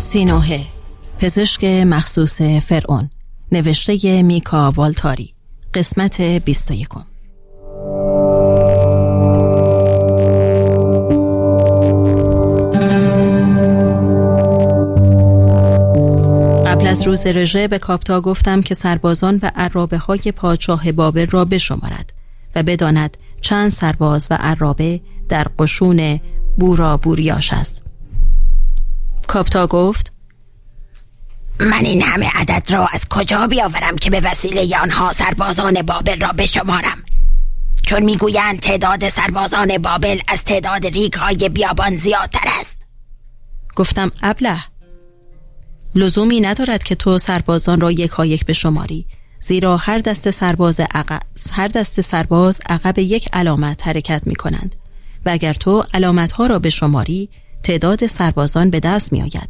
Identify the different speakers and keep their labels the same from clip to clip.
Speaker 1: سینوهه، پزشک مخصوص فرعون، نوشته میکا والتاری، قسمت 21. قبل از روز رژه به کاپتا گفتم که سربازان و عرابه های پادشاه بابل را بشمارد و بداند چند سرباز و عرابه در قشون بورا بوریاش است. کاپتا گفت:
Speaker 2: من این همه عدد را از کجا بیاورم که به وسیله آنها سربازان بابل را بشمارم؟ چون میگویند تعداد سربازان بابل از تعداد ریگ‌های بیابان زیادتر است.
Speaker 1: گفتم: ابله، لزومی ندارد که تو سربازان را یک بشماری، زیرا هر دست سرباز عقب یک علامت حرکت می کنند و اگر تو علامت ها را بشماری تعداد سربازان به دست می آید.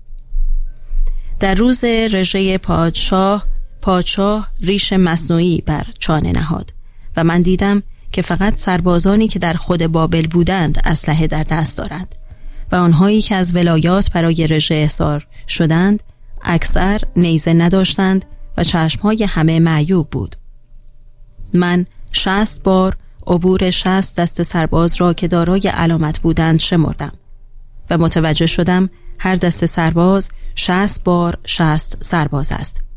Speaker 1: در روز رژه پادشاه ریش مصنوعی بر چانه نهاد و من دیدم که فقط سربازانی که در خود بابل بودند اسلحه در دست دارند و آنهایی که از ولایات برای رژه احضار شدند اکثر نیزه نداشتند و چشمهای همه معیوب بود. من 60 بار عبور 60 دست سرباز را که دارای علامت بودند شمردم و متوجه شدم هر دست سرباز 60 بار 60 سرباز است.